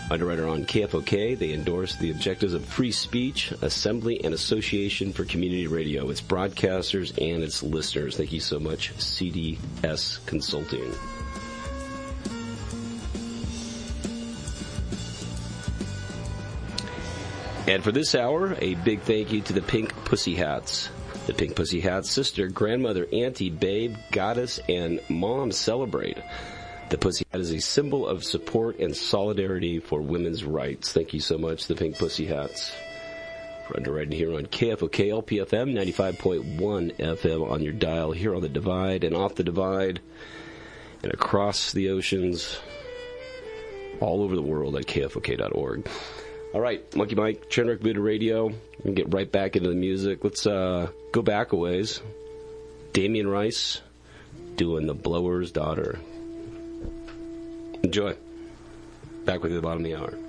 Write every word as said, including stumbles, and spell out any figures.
Underwriter on K F O K. They endorse the objectives of free speech, assembly, and association for community radio, its broadcasters, and its listeners. Thank you so much, C D S Consulting. And for this hour, a big thank you to the Pink Pussy Hats. The Pink Pussy Hats, sister, grandmother, auntie, babe, goddess, and mom celebrate. The Pussy Hat is a symbol of support and solidarity for women's rights. Thank you so much, the Pink Pussy Hats, for underwriting here on K F O K L P F M, ninety-five point one F M on your dial, here on the Divide and off the Divide, and across the oceans, all over the world at K F O K dot org. All right, Monkey Mike, Chenrick Buddha Radio. We're going to get right back into the music. Let's uh, go back a ways. Damien Rice doing The Blower's Daughter. Enjoy. Back with you at the bottom of the hour.